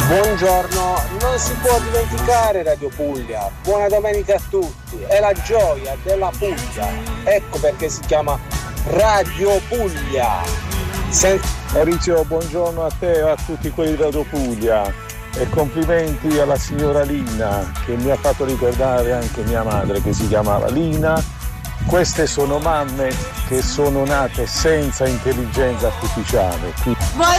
Buongiorno, non si può dimenticare Radio Puglia. Buona domenica a tutti. È la gioia della Puglia. Ecco perché si chiama Radio Puglia. Maurizio, buongiorno a te e a tutti quelli di Radio Puglia e complimenti alla signora Lina che mi ha fatto ricordare anche mia madre che si chiamava Lina. Queste sono mamme che sono nate senza intelligenza artificiale.